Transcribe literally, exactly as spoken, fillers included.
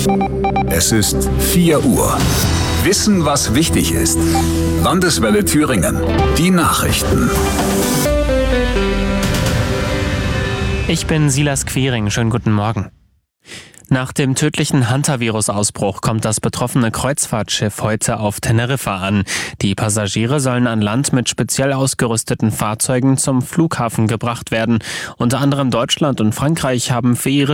Es ist vier Uhr. Wissen, was wichtig ist. Landeswelle Thüringen. Die Nachrichten. Ich bin Silas Quering. Schönen guten Morgen. Nach dem tödlichen Hantavirus-Ausbruch kommt das betroffene Kreuzfahrtschiff heute auf Teneriffa an. Die Passagiere sollen an Land mit speziell ausgerüsteten Fahrzeugen zum Flughafen gebracht werden. Unter anderem Deutschland und Frankreich haben für ihre